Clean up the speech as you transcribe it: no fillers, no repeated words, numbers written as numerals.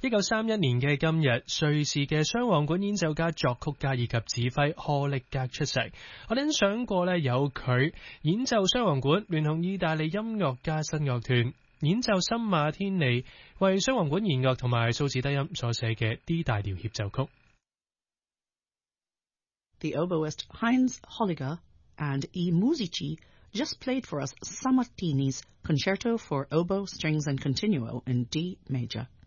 1931年嘅今日，瑞士嘅雙簧管演奏家、作曲家以及指揮柯力格出世。我哋想過呢，有佢演奏雙簧管，聯同意大利音樂家新樂團演奏森馬天尼為雙簧管弦樂同埋數字低音所寫嘅 D 大調協奏曲。 The oboist Heinz Holliger and E. Musici just played for us Sammartini's Concerto for Oboe, Strings and Continuo in D major.